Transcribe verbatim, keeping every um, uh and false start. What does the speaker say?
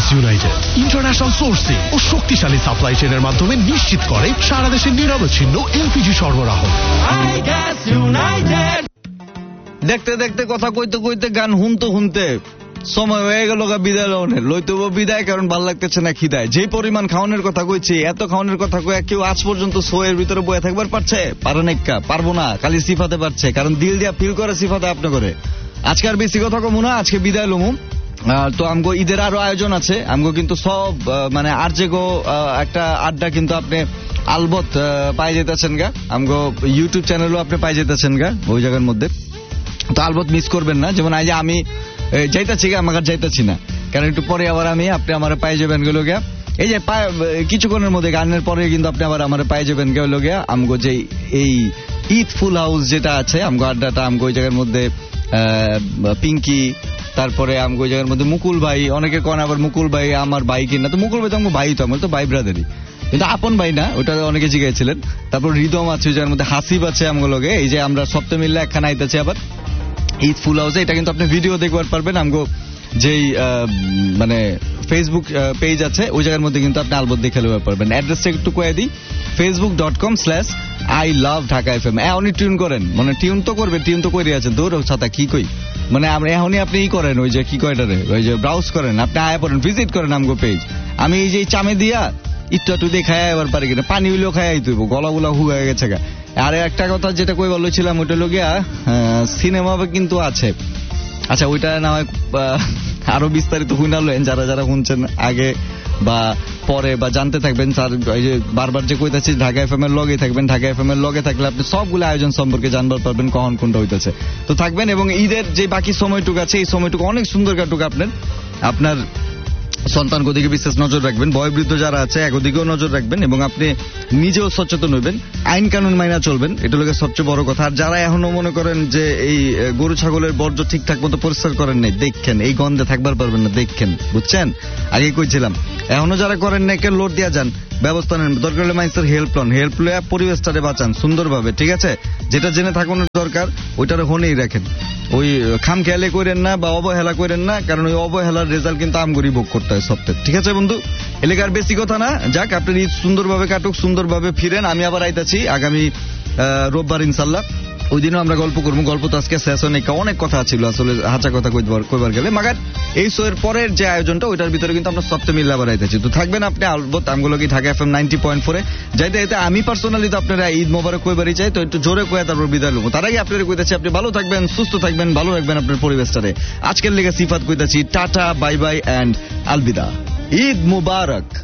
Gas United international sourcing ও শক্তিশালী supply চেইনের মাধ্যমে নিশ্চিত করে সারা দেশে নিরবচ্ছিন্ন এলপিজি সরবরাহ। দেখতে দেখতে কথা কইতে কইতে গান শুনতে শুনতে সময় হয়ে গেল বিদায় লওনের লইতেব বিদায়, কারণ ভাল লাগতেছে না খিদায়। যে পরিমাণ খাওয়ানোর কথা কইছি, এত খাওয়ানোর কথা কয়ে কেউ আজ পর্যন্ত শোয়ের ভিতরে বয়ে থাকবার পারছে? পারে নাইকা, পারবো না। খালি সিফাতে পারছে, কারণ দিল দিয়া ফিল করে সিফাতে আপনি করে। আজকে আর বেশি কথা কমু না, আজকে বিদায় লমু। তো আমগো ঈদের আরো আয়োজন আছে, আমগো কিন্তু সব মানে আর যে গো একটা আড্ডা কিন্তু আপনি আলবত পাই যেতেছেন গা, আমগো ইউটিউব চ্যানেলও আপনি পাই যেতেছেন গা ওই জায়গার মধ্যে। তো আলবত মিস করবেন না। যেমন আজ আমি যাইতাছি গা, আমাকে যাইতাছি না, কারণ একটু পরে আবার আমি আপনি আমার পাই যাবেন গেল গিয়া এই যে কিছুক্ষণের মধ্যে গানের পরে কিন্তু আপনি আবার আমার পাই যাবেন গেল গিয়া আমগো যে এই ঈদ ফুল হাউস যেটা আছে আমগো আড্ডাটা, আমগো ওই জায়গার মধ্যে পিঙ্কি, তারপরে আমগো ওই জায়গার মধ্যে মুকুল ভাই, অনেকে কোন আবার মুকুল ভাই আমার ভাই কিনা, তো মুকুল ভাই তো আমার ভাই, তো আমার তো ভাই ব্রাদারই, কিন্তু আপন ভাই না, ওটা অনেকে জিজ্ঞাসছিলেন। তারপর রিদম আছে ওই জায়গার মধ্যে, হাসিব আছে আমগো লগে। এই যে আমরা সপ্তাহে মিললে একখানা আইতেছি আবার ঈদ ফুল হাউসে, এটা কিন্তু আপনি ভিডিও দেখবার পারবেন আমগো যেই মানে ফেসবুক পেজ আছে ওই জায়গার মধ্যে কিন্তু আপনি আলবত দেখে নেবার পারবেন। অ্যাড্রেসটা একটু কয়ে দিই, Facebook dot com slash I love Dhaka F M. এখনই টিউন করেন, মানে টিউন তো করবে, টিউন তো করে আছেন, দৌড় ছাতা কি কই, মানে আমরা এখনই আপনি ই করেন, ওই যে কি কয়টারে ওই যে ব্রাউজ করেন, আপনি আয়া পড়েন, ভিজিট করেন আমগো পেজ। আমি এই যে চামে দিয়া একটু একটু দিয়ে খাই এবার পারি কিনা, পানি হইলেও খাই তুইব, গলা গুলা হু হয়ে গেছে গা। আর একটা কথা যেটা কই বলছিলাম ওইটা লগিয়া সিনেমা কিন্তু আছে, আচ্ছা ওইটা না হয় আরো বিস্তারিত শুনালেন যারা যারা শুনছেন আগে বা পরে বা জানতে থাকবেন, স্যার এই যে বারবার যে কইতাছি ঢাকা এফএম এর লগে থাকবেন, ঢাকা এফএম এর লগে থাকলে আপনি সবগুলো আয়োজন সম্পর্কে জানবার পারবেন কখন কোনটা হইতেছে। তো থাকবেন, এবং ঈদের যে বাকি সময়টুকু আছে এই সময়টুকু অনেক সুন্দর কাটুক আপনার আপনার সন্তানকে দিকে বিশেষ নজর রাখবেন, বয়োবৃদ্ধ যারা আছে একদিকেও নজর রাখবেন, এবং আপনি নিজেও সচেতন হইবেন, আইন কানুন মাইনা চলবেন, এটা হলো সবচেয়ে বড় কথা। আর যারা এখনো মনে করেন যে এই গরু ছাগলের বর্জ্য ঠিকঠাক মতো পরিষ্কার করেন নাই, দেখেন এই গন্ধে থাকবার পারবেন না, দেখেন, বুঝছেন, আগে কইছিলাম। এখনো যারা করেন নাই কে লোড দিয়া যান, ব্যবস্থা নেন, দরকার হলে মানুষের হেল্প লন, হেল্প লয়ে পরিবেশটারে বাঁচান সুন্দরভাবে, ঠিক আছে? যেটা জেনে থাকুনের দরকার ওইটারে হনেই রাখেন, ওই খাম খেয়ালে করেন না বা অবহেলা করেন না, কারণ ওই অবহেলার রেজাল্ট কিন্তু আমগরি ভোগ করতে হয় সপ্তাহে, ঠিক আছে বন্ধু? এলাকার বেশি কথা না, যাক আপনার ঈদ সুন্দরভাবে কাটুক, সুন্দরভাবে ফিরেন। আমি আবার আইতাছি আগামী রোববার ইনশাল্লাহ, ওই দিনও আমরা গল্প করবো। গল্প তো আজকে শেষ হয়, অনেক কথা ছিল আসলে, হাঁচা কথা কইবার গেলে, মাগার এই শোয়ের পরের যে আয়োজনটা ওইটার ভিতরে কিন্তু আমরা সপ্তাহে মিলে আবার আইতেছি। তো থাকবেন আপনি আলবত আমগুলো কি ঢাকা এফএম নাইনটি পয়েন্ট ফোরে যাইতে যাইতে আমি পার্সোনালি তো আপনারা ঈদ মোবারক কইবারই চাই, তো একটু জোরে কয়ে তারপর বিদায় লব। তার আগে আপনারা কইতাছি আপনি ভালো থাকবেন, সুস্থ থাকবেন, ভালো রাখবেন আপনার পরিবেশটারে। আজকের লেগে সিফাত কইতাছি tata, bye bye and Alvida, Eid Mubarak.